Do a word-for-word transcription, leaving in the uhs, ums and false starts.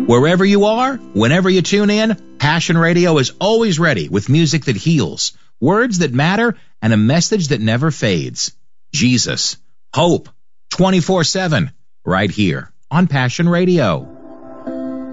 Wherever you are, whenever you tune in, Passion Radio is always ready with music that heals, words that matter, and a message that never fades. Jesus, hope, twenty-four seven, right here on Passion Radio.